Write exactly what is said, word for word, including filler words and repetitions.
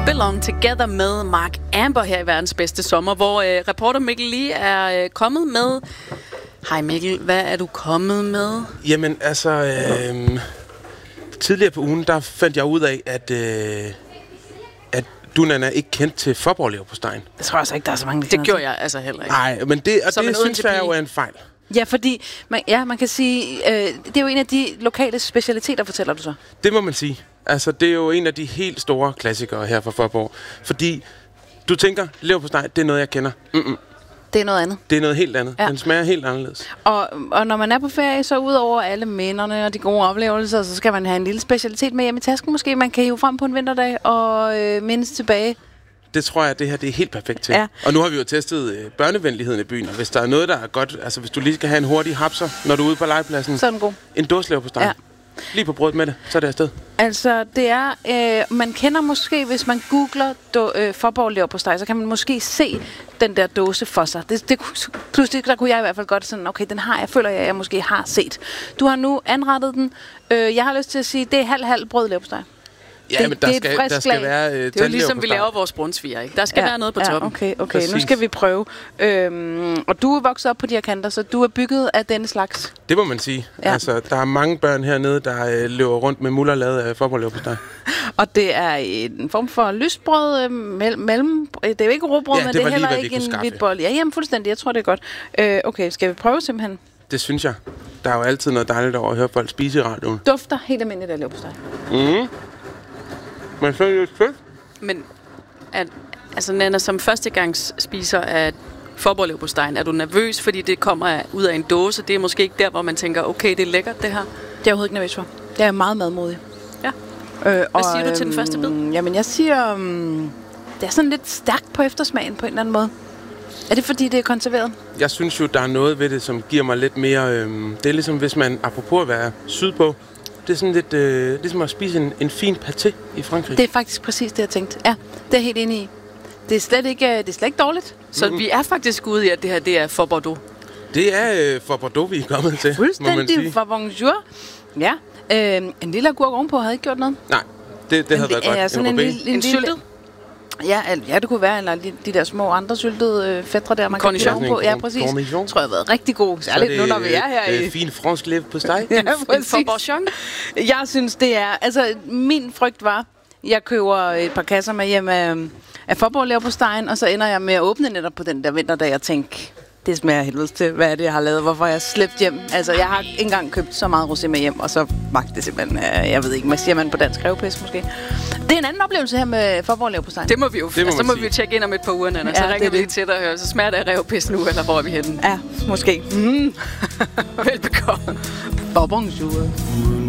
Belong Together med Mark Amber her i Verdens Bedste Sommer, hvor øh, reporter Mikkel lige er øh, kommet med. Hej Mikkel, hvad er du kommet med? Jamen altså, øh, tidligere på ugen, der fandt jeg ud af, at, øh, at du, Nana, ikke kendt til Fåborg-leverpostejen. Det tror jeg altså ikke, der er så mange, Det gjorde jeg altså heller ikke. Nej, men det, og Som det synes jeg jo er en fejl. Ja, fordi man, ja, man kan sige, øh, det er jo en af de lokale specialiteter, fortæller du så? Det må man sige. Altså, det er jo en af de helt store klassikere her fra Fåborg. Fordi du tænker, leverpostej, det er noget, jeg kender. Mm-mm. Det er noget andet. Det er noget helt andet. Ja. Den smager helt anderledes. Og, og når man er på ferie, så ud over alle minderne og de gode oplevelser, så skal man have en lille specialitet med hjem i tasken måske. Man kan hive frem på en vinterdag og øh, mindes tilbage. Det tror jeg, det her det er helt perfekt til. Ja. Og nu har vi jo testet øh, børnevenligheden i byen, og hvis der er noget, der er godt, altså hvis du lige skal have en hurtig hapser, når du er ude på legepladsen, så er den god. En dåseleverpostej. Ja. Lige på brødet med det, så er det afsted. Altså, det er, øh, man kender måske, hvis man googler do, øh, Fåborg leverpostej, så kan man måske se den der dåse for sig. Det, det, pludselig, der kunne jeg i hvert fald godt sådan, okay, den har jeg, føler jeg, jeg måske har set. Du har nu anrettet den. Øh, jeg har lyst til at sige, det er halv-halv brød leverpostej. Ja, det, men der det skal, der skal være øh, det er jo ligesom, vi laver vores brunsviger, ikke? Der skal ja, være noget på ja, toppen. okay, okay. Nu skal vi prøve. Øhm, og du er vokset op på de her kanter, så du er bygget af denne slags. Det må man sige. Ja. Altså, der er mange børn hernede, der øh, løber rundt med muller lavet af Fåborg-leverpostej. Og det er en form for lysbrød øh, mellem... Det er jo ikke råbrød, ja, men det det er heller lige, ikke en hvidt bolle. Ja, jamen fuldstændig. Jeg tror, det er godt. Øh, okay, skal vi prøve simpelthen? Det synes jeg. Der er jo altid noget dejligt over at høre folk spise i radioen. Dufter helt almindeligt af leverpostej. Mhm. Men så er det jo fedt. Men at, altså, Nana, som førstegangs spiser af Fåborg-leverpostejen, er du nervøs, fordi det kommer ud af en dåse? Det er måske ikke der, hvor man tænker, okay, det er lækkert, det her. Det er jeg overhovedet ikke nervøs for. Jeg er meget madmodig. Ja. Øh, Hvad og, siger du til den første bid? Øhm, jamen, jeg siger... Um, det er sådan lidt stærkt på eftersmagen på en eller anden måde. Er det, fordi det er konserveret? Jeg synes jo, der er noget ved det, som giver mig lidt mere... Øhm, det er ligesom, hvis man, apropos at være sydpå, det er sådan lidt øh, ligesom at spise en, en fin paté i Frankrig. Det er faktisk præcis det, jeg tænkte. Ja, det er helt enig i. Det er slet ikke, det er slet ikke dårligt. Så mm-hmm. vi er faktisk ude i, at det her det er for Bordeaux. Det er øh, for Bordeaux, vi er kommet til, må man sige. For bonjour. Ja. Øh, en lille agurk ovenpå havde ikke gjort noget. Nej, det, det havde været godt. Ja, sådan en, en, lille, en, en syltet? Ja, ja, det kunne være, eller de, de der små andre syltede øh, fætre der, man kan putte på. Ja, præcis. Cornichon. Tror jeg har været rigtig god. Særligt det, nu, når vi er her øh, i... fin fransk leverpostej. Ja, en forborchon. Jeg synes, det er... Altså, min frygt var, jeg køber et par kasser med hjem af, af Fåborg leverpostejen, og så ender jeg med at åbne netop på den der vinterdag og tænke, det smager helvedes til, hvad er det, jeg har lavet, hvorfor jeg slæbt hjem. Altså, jeg har ikke engang købt så meget rosé med hjem, og så magte det simpelthen, øh, jeg ved ikke, hvad siger man på dansk, revpis måske. Det er en anden oplevelse her med Fåborg leverpostej. Det må vi jo, det må altså, så må sige. vi jo tjekke ind om et par uger, Nana. Ja, Så ringer vi lige det. til dig og hører, så smager det af revpis nu, eller hvor er vi henne? Ja, måske. Mm. Velbekomme. Bonjour.